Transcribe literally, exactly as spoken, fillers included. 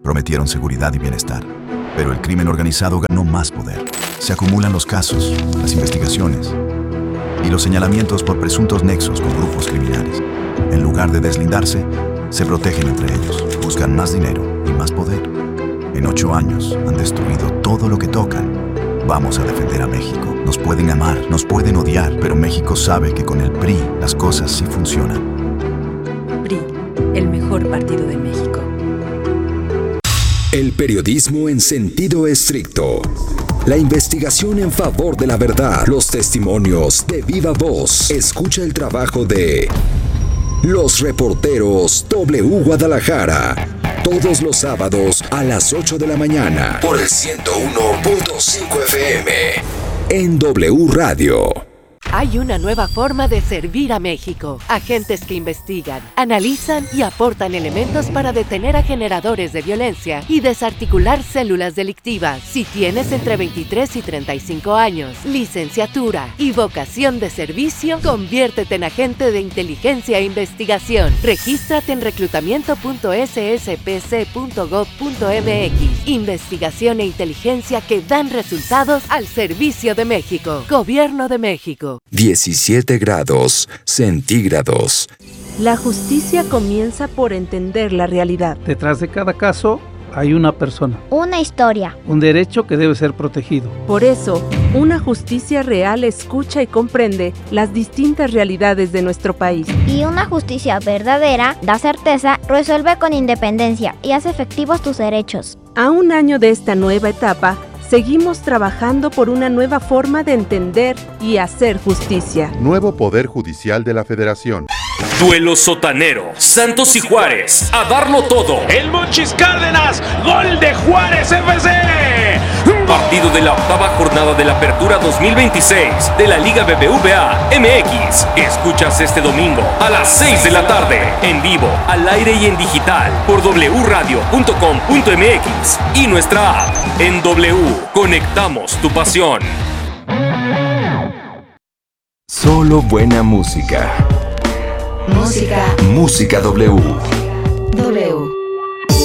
Prometieron seguridad y bienestar. Pero el crimen organizado ganó más poder. Se acumulan los casos, las investigaciones y los señalamientos por presuntos nexos con grupos criminales. En lugar de deslindarse, se protegen entre ellos. Buscan más dinero y más poder. En ocho años han destruido todo lo que tocan. Vamos a defender a México. Nos pueden amar, nos pueden odiar, pero México sabe que con el P R I las cosas sí funcionan. P R I, el mejor partido de México. El periodismo en sentido estricto. La investigación en favor de la verdad. Los testimonios de viva voz. Escucha el trabajo de los reporteros W Guadalajara. Todos los sábados a las ocho de la mañana. Por el ciento uno punto cinco F M. En W Radio. Hay una nueva forma de servir a México. Agentes que investigan, analizan y aportan elementos para detener a generadores de violencia y desarticular células delictivas. Si tienes entre veintitrés y treinta y cinco años, licenciatura y vocación de servicio, conviértete en agente de inteligencia e investigación. Regístrate en reclutamiento punto s s p c punto gov punto m x. Investigación e inteligencia que dan resultados al servicio de México. Gobierno de México. diecisiete grados centígrados. La justicia comienza por entender la realidad. Detrás de cada caso hay una persona. Una historia. Un derecho que debe ser protegido. Por eso, una justicia real escucha y comprende las distintas realidades de nuestro país. Y una justicia verdadera da certeza, resuelve con independencia y hace efectivos tus derechos. A un año de esta nueva etapa, seguimos trabajando por una nueva forma de entender y hacer justicia. Nuevo Poder Judicial de la Federación. Duelo sotanero. Santos y Juárez. A darlo todo. El Monchis Cárdenas. Gol de Juárez F C. Partido de la octava jornada de la Apertura dos mil veintiséis de la Liga B B V A M X. Escuchas este domingo a las seis de la tarde. En vivo, al aire y en digital. Por w radio punto com punto m x y nuestra app. En W, conectamos tu pasión. Solo buena música. Música. Música W. W.